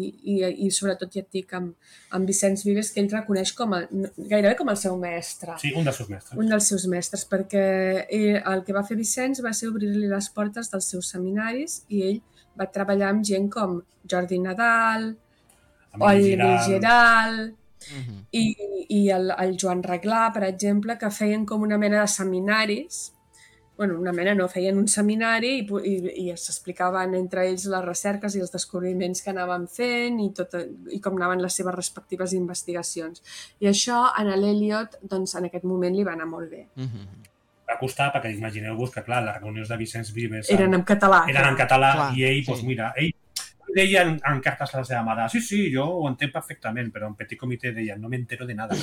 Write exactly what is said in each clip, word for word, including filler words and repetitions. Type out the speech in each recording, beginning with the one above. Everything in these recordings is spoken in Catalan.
i, i sobretot ja et dic amb, amb Vicenç Vives, que ell reconeix com a, gairebé com el seu mestre. Sí, un dels seus mestres. Un dels seus mestres, perquè ell, el que va fer Vicenç va ser obrir-li les portes dels seus seminaris i ell va treballar amb gent com Jordi Nadal, o el Emili Giral, uh-huh. i, i el, el Joan Reglà, per exemple, que feien com una mena de seminaris. Bueno, una mena no, feien un seminari i, i, i s'explicaven entre ells les recerques i els descobriments que anaven fent i, tot, i com anaven les seves respectives investigacions. I això a l'Eliot, doncs, en aquest moment li va anar molt bé. Uh-huh. Va costar, perquè imagineu-vos que, clar, les reunions de Vicenç Vives eren en català. Eren en català clar, i ell, doncs sí. mira, ell deia en, en cartes a la seva mare, sí, sí, jo ho entenc perfectament, però en petit comitè deia, no m'entero de nada.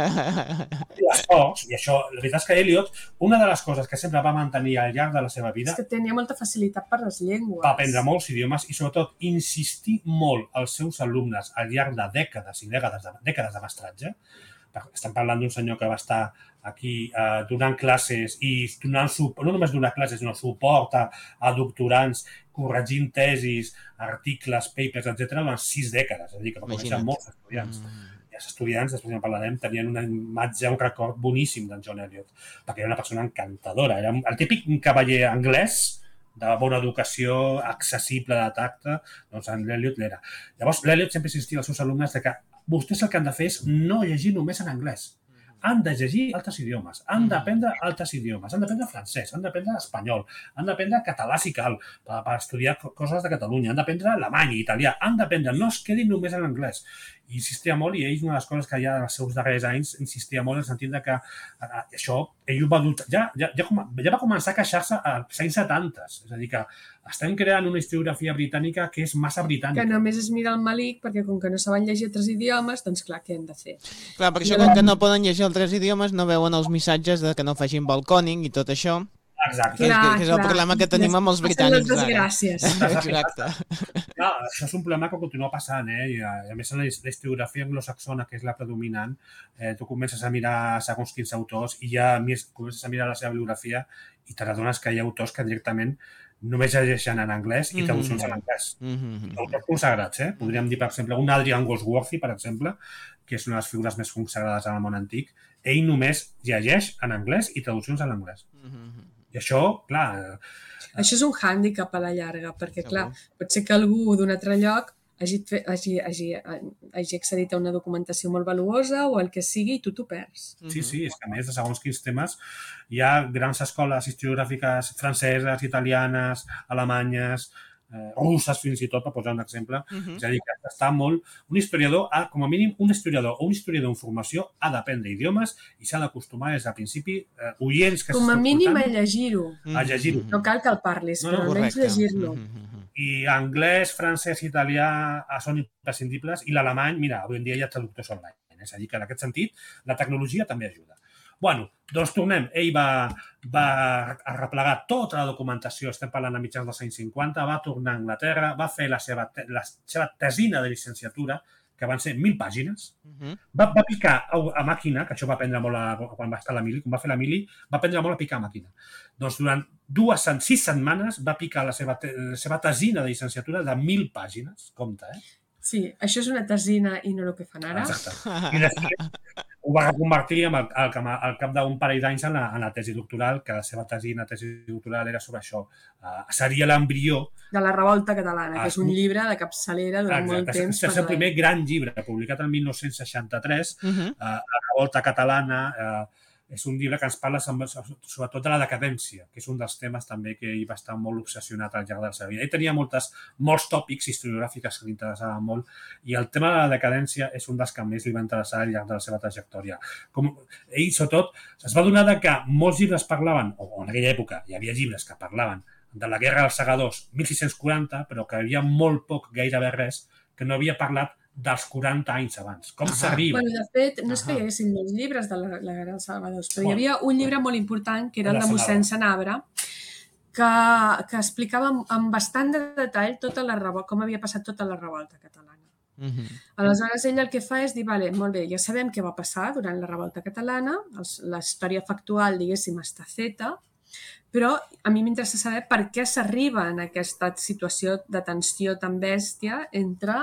I això, i això, la veritat és que Eliot, una de les coses que sempre va mantenir al llarg de la seva vida... És que tenia molta facilitat per les llengües. Va aprendre molts idiomes i, sobretot, insistir molt als seus alumnes al llarg de dècades i dècades de, dècades de mestratge. Estem parlant d'un senyor que va estar aquí eh, donant classes i donant suport, no només donar classes, sinó suport a, a doctorants, corregint tesis, articles, papers, etcètera, durant sis dècades. És a dir, que va conèixer molts estudiants. Mm. I els estudiants, després en parlarem, tenien una imatge, un record boníssim d'en John Eliot, perquè era una persona encantadora. Era el típic cavaller anglès, de bona educació, accessible de tacte, doncs en l'Eliot l'era. Llavors, l'Eliot sempre insistia als seus alumnes de que vostès el que han de fer és no llegir només en anglès. Han de llegir altres idiomes, han d'aprendre altres idiomes, han d'aprendre francès, han d'aprendre espanyol, han d'aprendre català si cal, per, per estudiar coses de Catalunya, han d'aprendre alemany, italià, han d'aprendre, no es quedin només en anglès. I insistia molt, i ell, una de les coses que ja en els seus darrers anys insistia molt en el sentit de que eh, això, ell ho va dur, ja, ja, ja, ja va començar a queixar-se als anys setanta. És a dir, que estem creant una historiografia britànica que és massa britànica. Que només es mira el Malik, perquè com que no saben llegir altres idiomes, doncs clar, què hem de fer? Clar, perquè això, com que no poden llegir altres idiomes, no veuen els missatges de que no facin balcòning i tot això. Exacte. Que és, que és el clar. problema que tenim amb els britànics. Les desgràcies. Exacte. Clar, això és un problema que continua passant, eh? I a, a més, en la historiografia anglosaxona, que és la predominant, eh, tu comences a mirar segons quins autors i ja més, comences a mirar la seva bibliografia i te n'adones que hi ha autors que directament només llegeixen en anglès i traduccions mm-hmm. en anglès. Mm-hmm. Autors consagrats, eh? Podríem dir, per exemple, un Adrian Goldsworthy, per exemple, que és una de les figures més consagrades en el món antic. Ell només llegeix en anglès i traduccions en anglès. Mm-hmm. I això, clar... Això és un hàndicap a la llarga, perquè, clar, pot ser que algú d'un altre lloc hagi, hagi, hagi, hagi accedit a una documentació molt valuosa o el que sigui i tu t'ho perds. Sí, sí, és que a més de segons quins temes hi ha grans escoles historiogràfiques franceses, italianes, alemanyes, eh, russes fins i tot, per posar un exemple. Uh-huh. És a dir, que està molt... Un historiador, ha, com a mínim, un historiador o un historiador en formació ha d'aprendre idiomes i s'ha d'acostumar des del principi, eh, oients que com a mínim a llegir-ho. A llegir-ho. No cal que el parlis, no, no, però almenys llegir-lo. Uh-huh. I anglès, francès, italià són imprescindibles i l'alemany, mira, avui en dia hi ha traductors online. És a dir, que en aquest sentit la tecnologia també ajuda. Bueno, doncs tornem. Ell va, va arreplegar tota la documentació, estem parlant a mitjans dels anys cinquanta, va tornar a Anglaterra, va fer la seva, te, la seva tesina de llicenciatura, que van ser mil pàgines. Uh-huh. va, va picar a, a màquina, que això va aprendre molt a, quan va estar la Mili, quan va fer la Mili, va aprendre molt a picar a màquina. Doncs durant dues, sis setmanes va picar la seva, la seva tesina de llicenciatura de mil pàgines. Compte, eh? Sí, això és una tesina i no el que fan ara. Exacte. I després ho va reconvertir amb el, el, al cap d'un parell d'anys en, la, en la tesi doctoral, que la seva tesina, tesi doctoral era sobre això. Uh, seria l'embrió... De la Revolta Catalana, que és un llibre de capçalera durant Exacte. molt temps. És, és el primer gran llibre, publicat el mil nou-cents seixanta-tres, uh-huh. uh, La Revolta Catalana... Uh, és un llibre que ens parla sobretot de la decadència, que és un dels temes també que ell va estar molt obsessionat al llarg de la seva vida. Ell tenia moltes, molts tòpics historiogràfics que li interessaven molt i el tema de la decadència és un dels que més li va interessar al llarg de la seva trajectòria. Com ell, sobretot, es va donar que molts llibres parlaven, o en aquella època hi havia llibres que parlaven de la Guerra dels Segadors mil sis-cents quaranta, però que hi havia molt poc, gairebé res, que no havia parlat dels quaranta anys abans. Com uh-huh. s'arriba? Bueno, de fet, no és que hi haguessin molts llibres de la, la Guerra dels Salvadors, però hi havia un llibre molt important, que era el de mossèn Sanabra, que, que explicava amb, amb bastant de detall tota la revolta, com havia passat tota la revolta catalana. Uh-huh. Aleshores, ell el que fa és dir, vale, molt bé, ja sabem què va passar durant la revolta catalana, els, la història factual, diguéssim, està feta, però a mi m'interessa saber per què s'arriba en aquesta situació de tensió tan bèstia entre